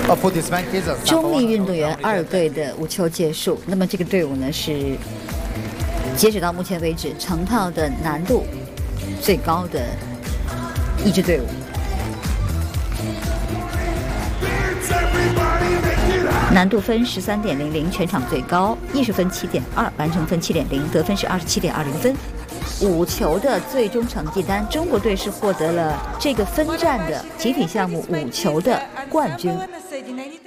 中立运动员2队的5球结束。那么这个队伍呢是截止到目前为止成套的难度最高的一支队伍。难度分13.00，全场最高；艺术分7.2，完成分7.0，得分是27.20分。5球的最终成绩单，中国队是获得了这个分站的集体项目5球的冠军。